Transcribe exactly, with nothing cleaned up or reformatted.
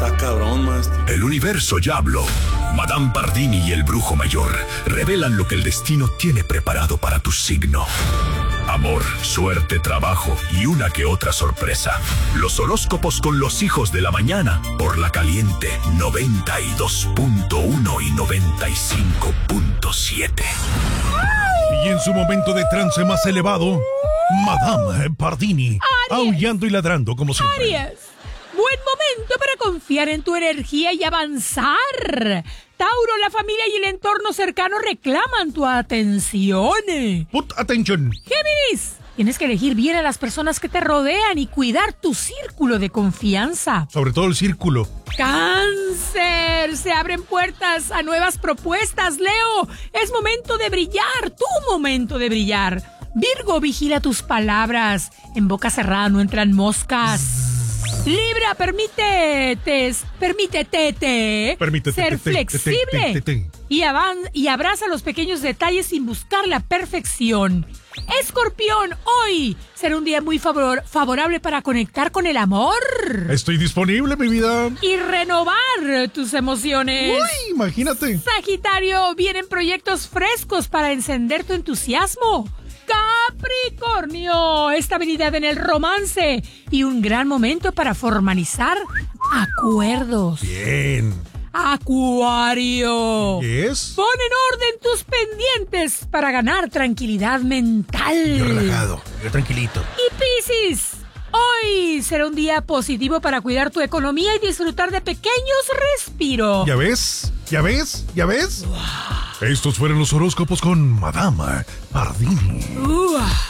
Está cabrón, maestro. El universo ya habló. Madame Pardini y el brujo mayor revelan lo que el destino tiene preparado para tu signo. Amor, suerte, trabajo y una que otra sorpresa. Los horóscopos con los hijos de la mañana por La Caliente noventa y dos punto uno y noventa y cinco punto siete. Y en su momento de trance más elevado, Madame Pardini, aullando y ladrando como siempre. Aries, buen momento para confiar en tu energía y avanzar. Tauro, la familia y el entorno cercano reclaman tu atención. Put attention. Géminis, tienes que elegir bien a las personas que te rodean y cuidar tu círculo de confianza. Sobre todo el círculo. Cáncer, se abren puertas a nuevas propuestas. Leo, es momento de brillar, tu momento de brillar. Virgo, vigila tus palabras. En boca cerrada no entran moscas. Libra, permítete, permítete, te, Permítete ser te, te, flexible te, te, te, te. Y, avan, y abraza los pequeños detalles sin buscar la perfección. Escorpión, hoy será un día muy favor, favorable para conectar con el amor. Estoy disponible, mi vida. Y renovar tus emociones. Uy, imagínate. Sagitario, vienen proyectos frescos para encender tu entusiasmo. Capricornio, estabilidad en el romance y un gran momento para formalizar acuerdos. Bien. Acuario, ¿Yes? pon en orden tus pendientes para ganar tranquilidad mental. Yo relajado, yo tranquilito. Y Piscis, hoy será un día positivo para cuidar tu economía y disfrutar de pequeños respiros. ¿Ya ves? ¿Ya ves? ¿Ya ves? Wow. Estos fueron los horóscopos con Madame Pardini. Uh.